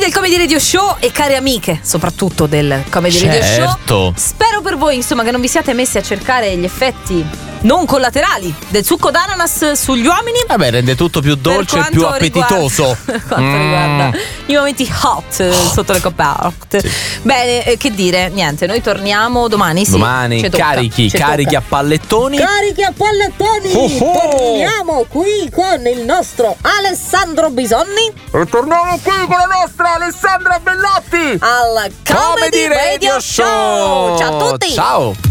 del Comedy Radio Show e cari amiche, soprattutto del Comedy Radio Show. Spero per voi, insomma, che non vi siate messi a cercare gli effetti non collaterali del succo d'ananas sugli uomini. Vabbè, rende tutto più dolce e più appetitoso. Per quanto riguarda i momenti hot sotto le coppe hot. Sì. Bene, che dire, niente, noi torniamo domani. Sì, domani carichi a pallettoni. Carichi a pallettoni. Torniamo qui con il nostro Alessandro Bisonni. E torniamo qui con la nostra Alessandra Bellotti al Comedy Radio Show. Ciao a tutti. Ciao.